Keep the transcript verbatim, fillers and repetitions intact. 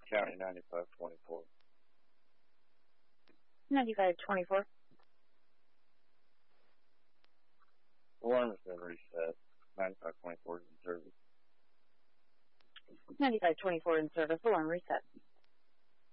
County ninety-five twenty-four. ninety-five twenty-four. Alarm has been reset. ninety-five twenty-four is in service. ninety-five twenty-four in service. Alarm reset.